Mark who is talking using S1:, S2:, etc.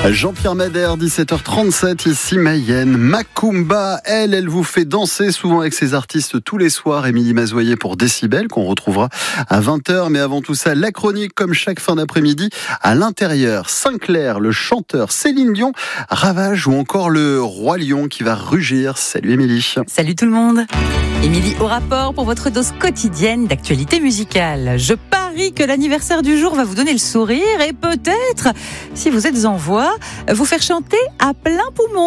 S1: Jean-Pierre Madère, 17h37, ici Mayenne. Macumba, elle vous fait danser souvent avec ses artistes tous les soirs. Émilie Mazoyer pour Décibel, qu'on retrouvera à 20h. Mais avant tout ça, la chronique, comme chaque fin d'après-midi, à l'intérieur. Sinclair, le chanteur, Céline Dion, Ravage ou encore le Roi Lion qui va rugir. Salut Émilie.
S2: Salut tout le monde. Émilie au rapport pour votre dose quotidienne d'actualité musicale. Je parie que l'anniversaire du jour va vous donner le sourire et peut-être, si vous êtes en voix, vous faire chanter à plein poumon.